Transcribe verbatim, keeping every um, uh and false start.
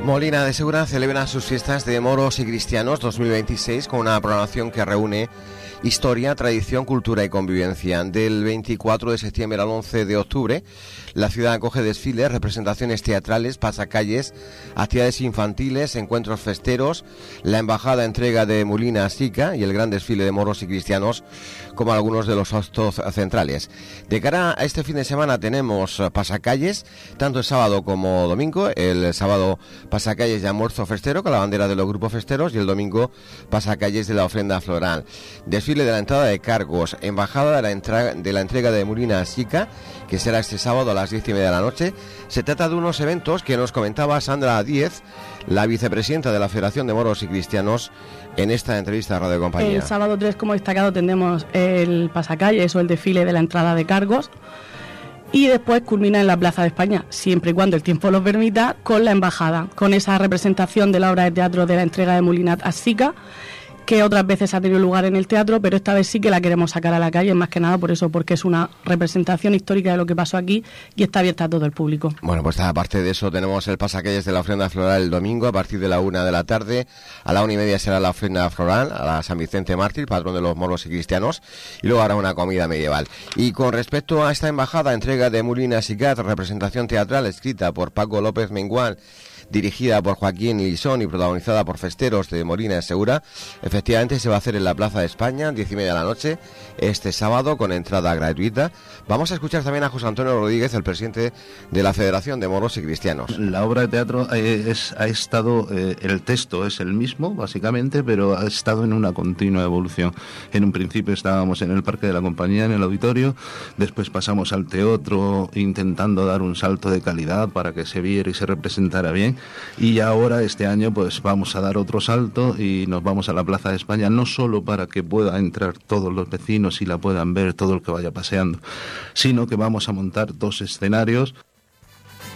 Molina de Segura celebra sus fiestas de moros y cristianos dos mil veintiséis con una programación que reúne historia, tradición, cultura y convivencia. Del veinticuatro de septiembre al once de octubre, la ciudad acoge desfiles, representaciones teatrales, pasacalles, actividades infantiles, encuentros festeros, la embajada entrega de Molina Sica y el gran desfile de moros y cristianos como algunos de los actos centrales. De cara a este fin de semana tenemos pasacalles, tanto el sábado como domingo. El sábado pasacalles de almuerzo festero con la bandera de los grupos festeros y el domingo pasacalles de la ofrenda floral. Desfile de la entrada de cargos, embajada de la, entra- de la entrega de Molina Sica, que será este sábado a las diez y media de la noche. Se trata de unos eventos que nos comentaba Sandra Díez, la vicepresidenta de la Federación de Moros y Cristianos, en esta entrevista a Radio Compañía. El sábado tres, como destacado, tendremos el pasacalles o el desfile de la entrada de cargos. Y después culmina en la Plaza de España, siempre y cuando el tiempo lo permita, con la embajada, con esa representación de la obra de teatro de la entrega de Molina Sica, que otras veces ha tenido lugar en el teatro, pero esta vez sí que la queremos sacar a la calle, más que nada por eso, porque es una representación histórica de lo que pasó aquí y está abierta a todo el público. Bueno, pues aparte de eso tenemos el pasacalles de la ofrenda floral el domingo a partir de la una de la tarde. A la una y media será la ofrenda floral a la San Vicente Mártir, patrón de los moros y cristianos, y luego habrá una comida medieval. Y con respecto a esta embajada, entrega de Molina Sica, representación teatral escrita por Paco López Mengual, dirigida por Joaquín Lisón y protagonizada por festeros de Molina de Segura, efectivamente se va a hacer en la Plaza de España, diez y media de la noche, este sábado, con entrada gratuita. Vamos a escuchar también a José Antonio Rodríguez, el presidente de la Federación de Moros y Cristianos. La obra de teatro eh, es, ha estado, eh, el texto es el mismo, básicamente, pero ha estado en una continua evolución. En un principio estábamos en el Parque de la Compañía, en el auditorio, después pasamos al teatro, intentando dar un salto de calidad para que se viera y se representara bien. Y ahora este año pues vamos a dar otro salto y nos vamos a la Plaza de España, no solo para que pueda entrar todos los vecinos y la puedan ver todo el que vaya paseando, sino que vamos a montar dos escenarios